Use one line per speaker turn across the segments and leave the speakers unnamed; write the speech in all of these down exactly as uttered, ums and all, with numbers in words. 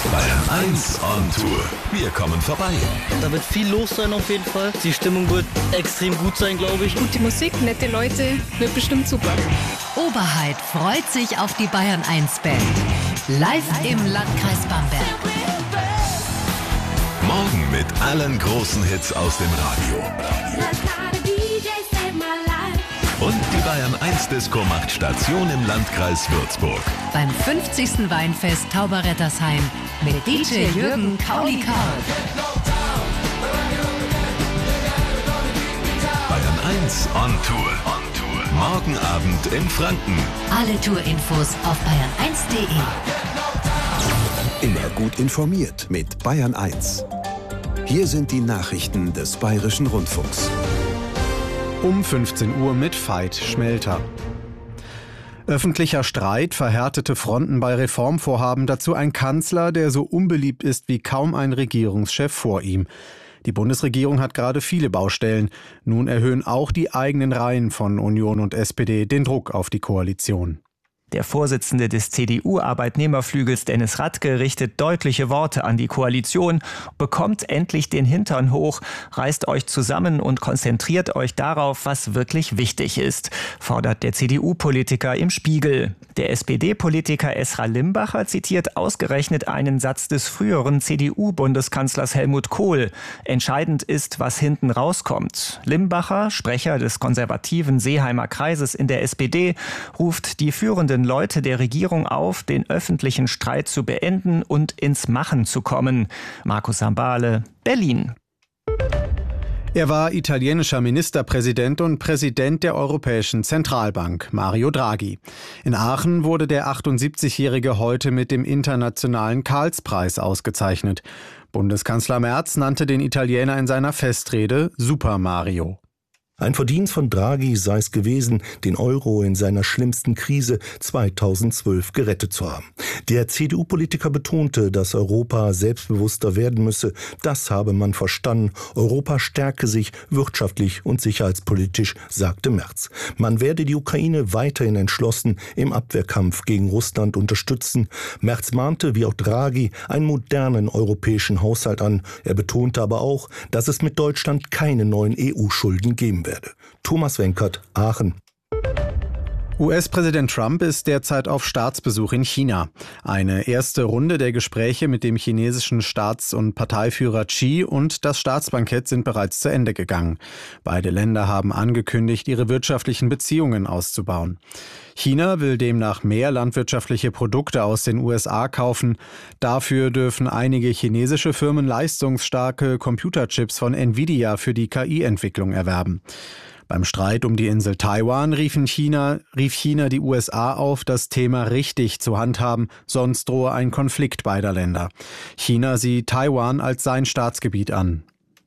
Bayern eins on Tour. Wir kommen vorbei.
Da wird viel los sein auf jeden Fall. Die Stimmung wird extrem gut sein, glaube ich.
Gute Musik, nette Leute, wird bestimmt super.
Oberheit freut sich auf die Bayern eins Band. Live im Landkreis Bamberg.
Morgen mit allen großen Hits aus dem Radio. Und die Bayern eins Disco macht Station im Landkreis Würzburg.
Beim fünfzigsten Weinfest Tauberrettersheim mit D J Jürgen Kaulikau.
Bayern eins on Tour. On Tour. Morgen Abend in Franken.
Alle Tourinfos auf bayern eins punkt de.
Immer gut informiert mit Bayern eins. Hier sind die Nachrichten des Bayerischen Rundfunks.
Um fünfzehn Uhr mit Veit Schmelter. Öffentlicher Streit, verhärtete Fronten bei Reformvorhaben, dazu ein Kanzler, der so unbeliebt ist wie kaum ein Regierungschef vor ihm. Die Bundesregierung hat gerade viele Baustellen. Nun erhöhen auch die eigenen Reihen von Union und S P D den Druck auf die Koalition.
Der Vorsitzende des C D U-Arbeitnehmerflügels Dennis Radke richtet deutliche Worte an die Koalition. Bekommt endlich den Hintern hoch, reißt euch zusammen und konzentriert euch darauf, was wirklich wichtig ist, fordert der C D U-Politiker im Spiegel. Der S P D-Politiker Esra Limbacher zitiert ausgerechnet einen Satz des früheren C D U-Bundeskanzlers Helmut Kohl. Entscheidend ist, was hinten rauskommt. Limbacher, Sprecher des konservativen Seeheimer Kreises in der S P D, ruft die führenden Leute der Regierung auf, den öffentlichen Streit zu beenden und ins Machen zu kommen. Markus Sambale, Berlin.
Er war italienischer Ministerpräsident und Präsident der Europäischen Zentralbank, Mario Draghi. In Aachen wurde der achtundsiebzigjährige heute mit dem Internationalen Karlspreis ausgezeichnet. Bundeskanzler Merz nannte den Italiener in seiner Festrede Super Mario.
Ein Verdienst von Draghi sei es gewesen, den Euro in seiner schlimmsten Krise zweitausendzwölf gerettet zu haben. Der C D U-Politiker betonte, dass Europa selbstbewusster werden müsse. Das habe man verstanden. Europa stärke sich wirtschaftlich und sicherheitspolitisch, sagte Merz. Man werde die Ukraine weiterhin entschlossen im Abwehrkampf gegen Russland unterstützen. Merz mahnte, wie auch Draghi, einen modernen europäischen Haushalt an. Er betonte aber auch, dass es mit Deutschland keine neuen E U-Schulden geben werde. Thomas Wenkert, Aachen.
U S-Präsident Trump ist derzeit auf Staatsbesuch in China. Eine erste Runde der Gespräche mit dem chinesischen Staats- und Parteiführer Xi und das Staatsbankett sind bereits zu Ende gegangen. Beide Länder haben angekündigt, ihre wirtschaftlichen Beziehungen auszubauen. China will demnach mehr landwirtschaftliche Produkte aus den U S A kaufen. Dafür dürfen einige chinesische Firmen leistungsstarke Computerchips von Nvidia für die K I-Entwicklung erwerben. Beim Streit um die Insel Taiwan riefen China, rief China die U S A auf, das Thema richtig zu handhaben, sonst drohe ein Konflikt beider Länder. China sieht Taiwan als sein Staatsgebiet an.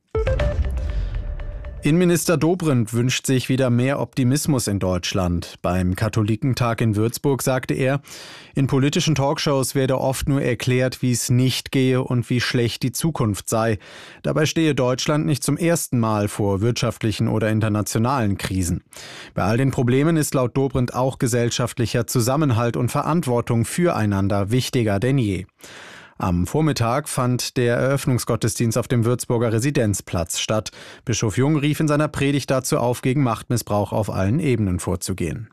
Innenminister Dobrindt wünscht sich wieder mehr Optimismus in Deutschland. Beim Katholikentag in Würzburg sagte er, in politischen Talkshows werde oft nur erklärt, wie es nicht gehe und wie schlecht die Zukunft sei. Dabei stehe Deutschland nicht zum ersten Mal vor wirtschaftlichen oder internationalen Krisen. Bei all den Problemen ist laut Dobrindt auch gesellschaftlicher Zusammenhalt und Verantwortung füreinander wichtiger denn je. Am Vormittag fand der Eröffnungsgottesdienst auf dem Würzburger Residenzplatz statt. Bischof Jung rief in seiner Predigt dazu auf, gegen Machtmissbrauch auf allen Ebenen vorzugehen.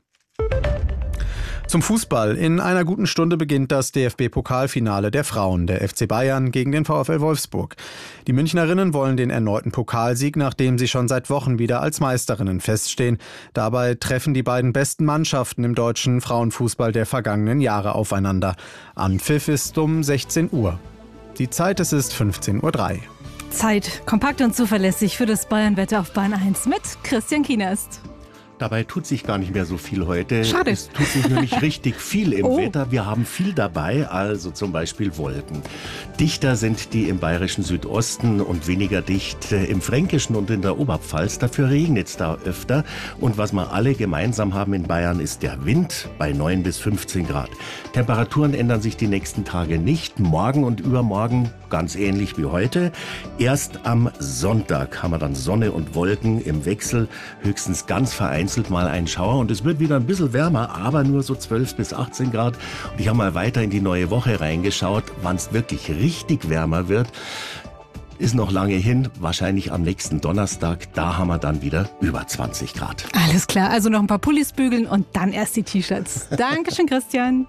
Zum Fußball. In einer guten Stunde beginnt das D F B-Pokalfinale der Frauen, der F C Bayern gegen den VfL Wolfsburg. Die Münchnerinnen wollen den erneuten Pokalsieg, nachdem sie schon seit Wochen wieder als Meisterinnen feststehen. Dabei treffen die beiden besten Mannschaften im deutschen Frauenfußball der vergangenen Jahre aufeinander. Anpfiff ist um sechzehn Uhr. Die Zeit, es ist fünfzehn Uhr drei.
Zeit, kompakt und zuverlässig für das Bayern-Wetter auf Bayern eins mit Christian Kienast.
Dabei tut sich gar nicht mehr so viel heute.
Schade.
Es tut sich nämlich richtig viel im
Oh.
Wetter. Wir haben viel dabei, also zum Beispiel Wolken. Dichter sind die im bayerischen Südosten und weniger dicht im Fränkischen und in der Oberpfalz. Dafür regnet es da öfter. Und was wir alle gemeinsam haben in Bayern ist der Wind bei neun bis fünfzehn Grad. Temperaturen ändern sich die nächsten Tage nicht. Morgen und übermorgen ganz ähnlich wie heute. Erst am Sonntag haben wir dann Sonne und Wolken im Wechsel, höchstens ganz vereinzelt vereinzelt mal ein Schauer und es wird wieder ein bisschen wärmer, aber nur so zwölf bis achtzehn Grad. Und ich habe mal weiter in die neue Woche reingeschaut, wann es wirklich richtig wärmer wird. Ist noch lange hin, wahrscheinlich am nächsten Donnerstag, da haben wir dann wieder über zwanzig Grad.
Alles klar, also noch ein paar Pullis bügeln und dann erst die T-Shirts. Dankeschön, Christian.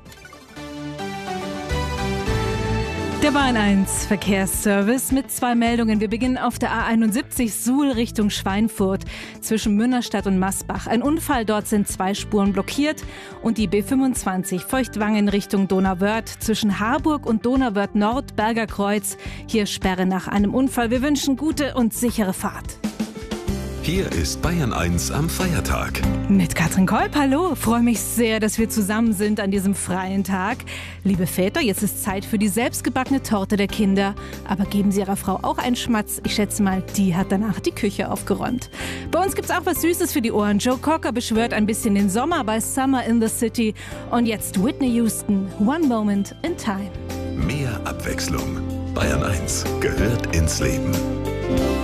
Der Bayern eins Verkehrsservice mit zwei Meldungen. Wir beginnen auf der A einundsiebzig Suhl Richtung Schweinfurt zwischen Münnerstadt und Masbach. Ein Unfall, dort sind zwei Spuren blockiert. Und die B fünfundzwanzig Feuchtwangen Richtung Donauwörth zwischen Harburg und Donauwörth Nord, Berger Kreuz. Hier Sperre nach einem Unfall. Wir wünschen gute und sichere Fahrt.
Hier ist Bayern eins am Feiertag.
Mit Katrin Kolb, hallo. Freue mich sehr, dass wir zusammen sind an diesem freien Tag. Liebe Väter, jetzt ist Zeit für die selbstgebackene Torte der Kinder. Aber geben Sie Ihrer Frau auch einen Schmatz. Ich schätze mal, die hat danach die Küche aufgeräumt. Bei uns gibt's auch was Süßes für die Ohren. Joe Cocker beschwört ein bisschen den Sommer bei Summer in the City. Und jetzt Whitney Houston, One Moment in Time.
Mehr Abwechslung. Bayern eins gehört ins Leben.